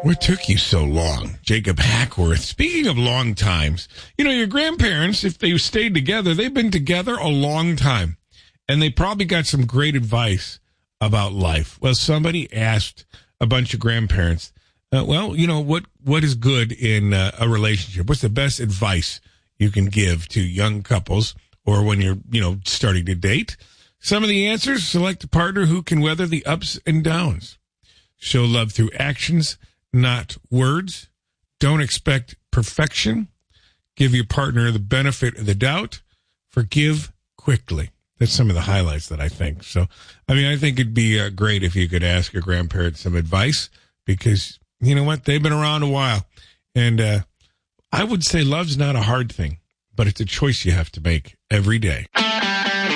What took you so long? Jacob Hackworth. Speaking of long times, your grandparents, if they stayed together, they've been together a long time. And they probably got some great advice about life. Well, somebody asked a bunch of grandparents, what is good in a relationship? What's the best advice you can give to young couples or when you're, starting to date? Some of the answers: select a partner who can weather the ups and downs. Show love through actions, not words. Don't expect perfection. Give your partner the benefit of the doubt. Forgive quickly. That's some of the highlights that I think. So, I think it'd be great if you could ask your grandparents some advice because, you know what, they've been around a while. And I would say love's not a hard thing, but it's a choice you have to make every day.